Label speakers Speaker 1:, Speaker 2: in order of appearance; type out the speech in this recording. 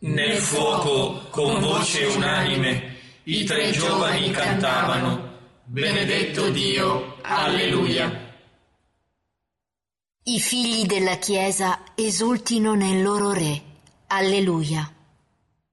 Speaker 1: Nel fuoco, con voce unanime, i tre giovani cantavano: Benedetto Dio, alleluia.
Speaker 2: I figli della Chiesa esultino nel loro Re, alleluia.